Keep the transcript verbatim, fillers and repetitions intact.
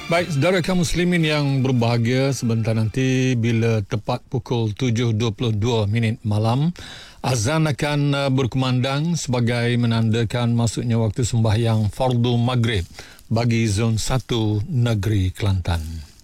Baik, saudara kaum muslimin yang berbahagia, sebentar nanti bila tepat pukul tujuh dua puluh dua minit malam, azan akan uh, berkumandang sebagai menandakan masuknya waktu sembahyang fardu maghrib bagi zon satu negeri Kelantan.